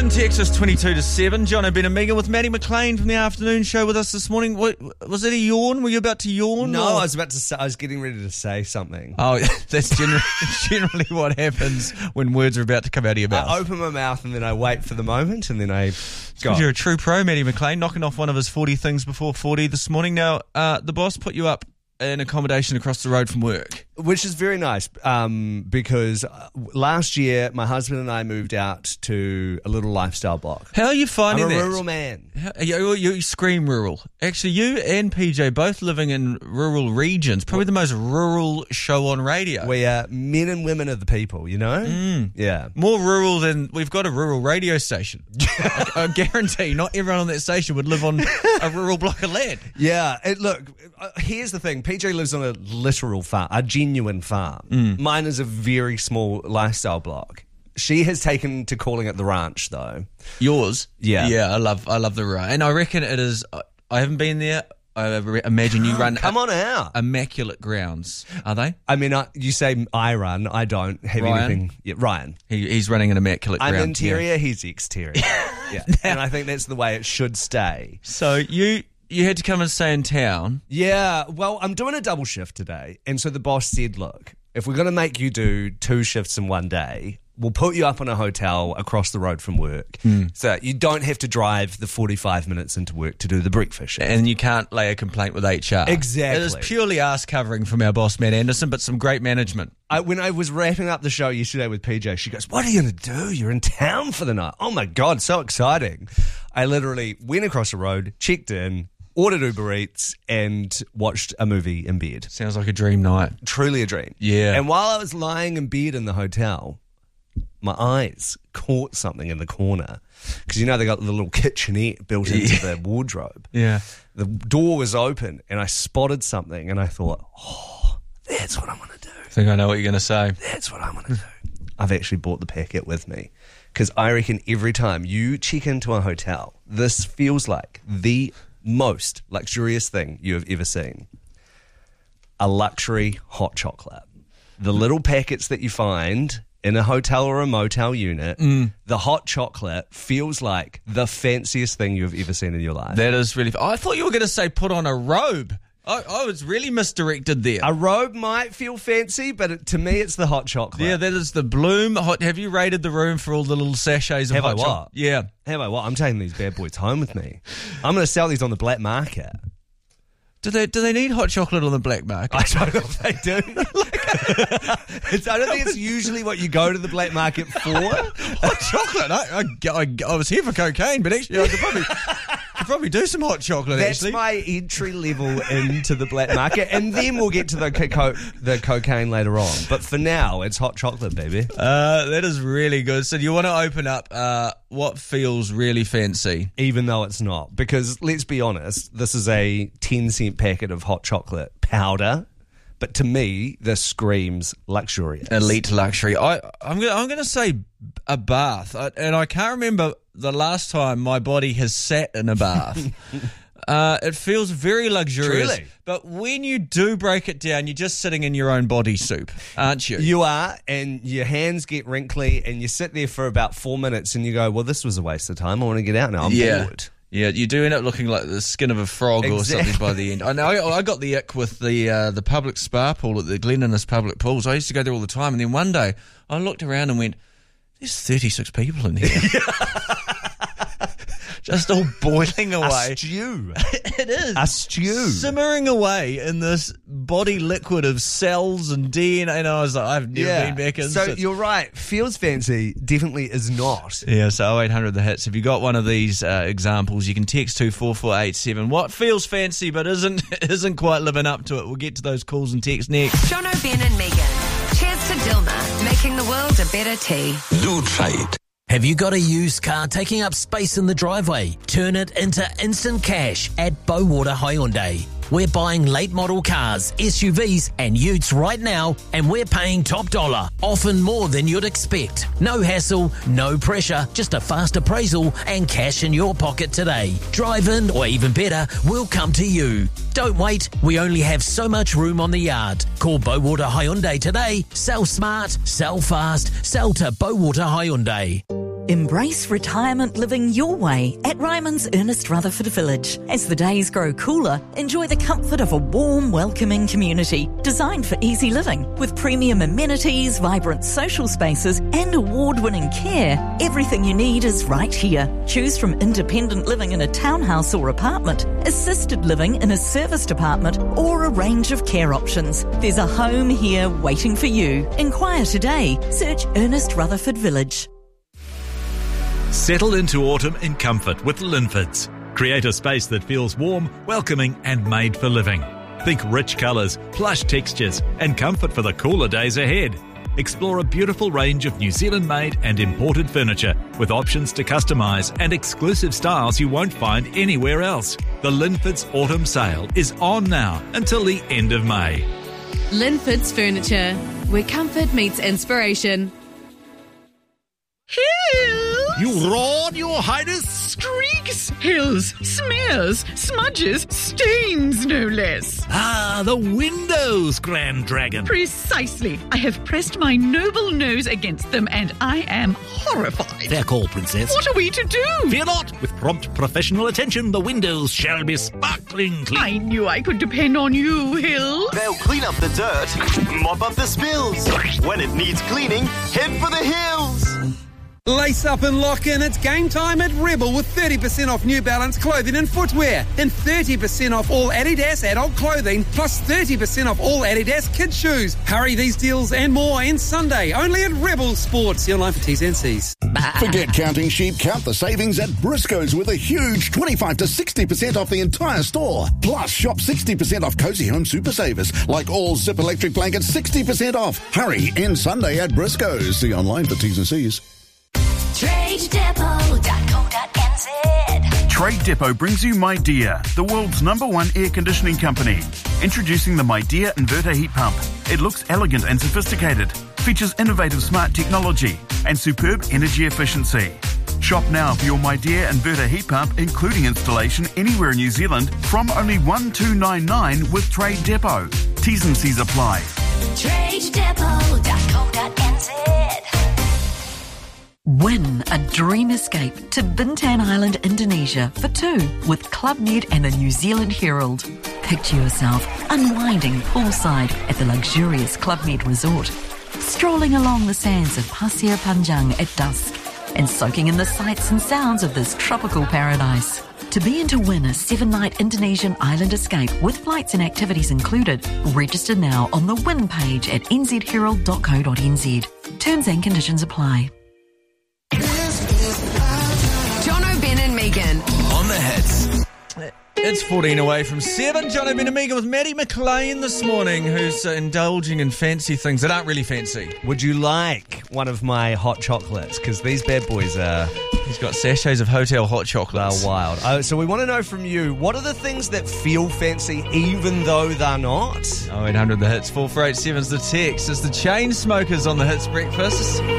Listen, Texas 22 to 7. John O'Brien and Megan with Maddie McLean from the afternoon show with us this morning. What, was it a yawn? Were you about to yawn? No, or? I was getting ready to say something. Oh, that's generally what happens when words are about to come out of your mouth. I open my mouth and then I wait for the moment and then I go. You're a true pro, Maddie McLean, knocking off one of his 40 things before 40 this morning. Now, the boss put you up in accommodation across the road from work. Which is very nice because last year my husband and I moved out to a little lifestyle block. How are you finding I'm a that? rural man. You scream rural. Actually, you and PJ both living in rural regions. Probably the most rural show on radio. We are men and women of the people, you know? Yeah. More rural than we've got a rural radio station. I guarantee not everyone on that station would live on a rural block of land. Yeah. Look, here's the thing. PJ lives on a literal farm, a genuine farm. Mine is a very small lifestyle block. She has taken to calling it the ranch, though. Yours? Yeah. Yeah, I love the ranch. And I reckon it is, I haven't been there. I imagine you run Come on out. Immaculate grounds, are they? I mean, you say I run. I don't have Ryan? anything. Yeah, Ryan. He's running an immaculate I'm ground. interior, he's exterior. Yeah. And I think that's the way it should stay. So you had to come and stay in town. Yeah, well, I'm doing a double shift today. And so the boss said, look, if we're going to make you do 2 shifts in one day, we'll put you up in a hotel across the road from work. So you don't have to drive the 45 minutes into work to do the breakfast shift. And you can't lay a complaint with HR. Exactly. It is purely ass covering from our boss, Matt Anderson, but some great management. When I was wrapping up the show yesterday with PJ, she goes, what are you going to do? You're in town for the night. Oh, my God, so exciting. I literally went across the road, checked in, ordered Uber Eats and watched a movie in bed. Sounds like a dream night. Truly a dream. Yeah. And while I was lying in bed in the hotel, my eyes caught something in the corner. Because, you know, they got the little kitchenette built into the wardrobe. Yeah. The door was open and I spotted something and I thought, oh, that's what I'm going to do. I think I know what you're going to say. That's what I'm going to do. I've actually brought the packet with me. Because I reckon every time you check into a hotel, this feels like the most luxurious thing you have ever seen. A luxury hot chocolate. The little packets that you find in a hotel or a motel unit, the hot chocolate feels like the fanciest thing you've ever seen in your life. That is really... I thought you were going to say put on a robe. I was really misdirected there. A robe might feel fancy, but to me it's the hot chocolate. Yeah, that is the Bloom hot... Have you raided the room for all the little sachets of Have I hot what? chocolate? Yeah. Have I what? I'm taking these bad boys home with me. I'm going to sell these on the black market. Do they need hot chocolate on the black market? I don't know if they do. I don't think it's usually what you go to the black market for. Hot chocolate? I was here for cocaine, but actually I could probably do some hot chocolate. That's actually my entry level into the black market, and then we'll get to the cocaine later on. But for now, it's hot chocolate, baby. That is really good. So do you want to open up what feels really fancy? Even though it's not. Because let's be honest, this is a 10-cent packet of hot chocolate powder. But to me, this screams luxurious. Elite luxury. I'm going to say a bath. And I can't remember the last time my body has sat in a bath. It feels very luxurious. Truly. But when you do break it down, you're just sitting in your own body soup, aren't you? You are, and your hands get wrinkly, and you sit there for about 4 minutes, and you go, well, this was a waste of time. I want to get out now. I'm bored. Yeah, you do end up looking like the skin of a frog or something by the end. I know. I got the ick with the public spa pool at the Glen Innes public pools. I used to go there all the time, and then one day I looked around and went, "There's 36 people in here." Just all boiling away. A stew. It is. A stew. Simmering away in this body liquid of cells and DNA. And I was like, I've never been back in. So you're right. Feels fancy definitely is not. Yeah, so 0800 the hits. If you got one of these examples, you can text 24487. What feels fancy but isn't quite living up to it? We'll get to those calls and texts next. John O'Brien and Megan. Cheers to Dilma, making the world a better tea. Lutrait. Have you got a used car taking up space in the driveway? Turn it into instant cash at Bowater Hyundai. We're buying late model cars, SUVs and utes right now, and we're paying top dollar, often more than you'd expect. No hassle, no pressure, just a fast appraisal and cash in your pocket today. Drive in, or even better, we'll come to you. Don't wait, we only have so much room on the yard. Call Bowater Hyundai today. Sell smart, sell fast, sell to Bowater Hyundai. Embrace retirement living your way at Ryman's Ernest Rutherford Village. As the days grow cooler, enjoy the comfort of a warm, welcoming community designed for easy living. With premium amenities, vibrant social spaces and award-winning care, everything you need is right here. Choose from independent living in a townhouse or apartment, assisted living in a serviced apartment, or a range of care options. There's a home here waiting for you. Inquire today. Search Ernest Rutherford Village. Settle into autumn in comfort with Linfords. Create a space that feels warm, welcoming and made for living. Think rich colours, plush textures and comfort for the cooler days ahead. Explore a beautiful range of New Zealand-made and imported furniture with options to customise and exclusive styles you won't find anywhere else. The Linfords Autumn Sale is on now until the end of May. Linfords Furniture, where comfort meets inspiration. You roared, Your Highness? Streaks, hills, smears, smudges, stains, no less. Ah, the windows, Grand Dragon. Precisely. I have pressed my noble nose against them and I am horrified. Fair call, Princess. What are we to do? Fear not. With prompt professional attention, the windows shall be sparkling clean. I knew I could depend on you, Hills. They'll clean up the dirt, mop up the spills. When it needs cleaning, head for the hills. Lace up and lock in. It's game time at Rebel with 30% off New Balance clothing and footwear and 30% off all Adidas adult clothing plus 30% off all Adidas kids shoes. Hurry, these deals and more ends Sunday only at Rebel Sports. See online for T's and C's. Forget counting sheep, count the savings at Briscoe's with a huge 25 to 60% off the entire store. Plus, shop 60% off Cozy Home Super Savers, like all Zip electric blankets 60% off. Hurry, end Sunday at Briscoe's. See online for T's and C's. TradeDepot.co.nz. Trade Depot brings you MyDear, the world's #1 air conditioning company. Introducing the MyDear inverter heat pump. It looks elegant and sophisticated, features innovative smart technology and superb energy efficiency. Shop now for your MyDear inverter heat pump, including installation anywhere in New Zealand from only $1,299 with Trade Depot. T's and C's apply. TradeDepot.co.nz. Win a dream escape to Bintan Island, Indonesia for two with Club Med and the New Zealand Herald. Picture yourself unwinding poolside at the luxurious Club Med Resort, strolling along the sands of Pasir Panjang at dusk and soaking in the sights and sounds of this tropical paradise. To be in to win a 7-night Indonesian island escape with flights and activities included, register now on the win page at nzherald.co.nz. Terms and conditions apply. Jono, Ben and Megan. On the hits. It's 14 away from 7. Jono, Ben and Megan with Maddie McLean this morning, who's indulging in fancy things that aren't really fancy. Would you like one of my hot chocolates? Because these bad boys are... He's got sachets of hotel hot chocolates. They're wild. So we want to know from you, what are the things that feel fancy even though they're not? 0800 The Hits, 4487's the text. It's the Chainsmokers on the Hits Breakfast.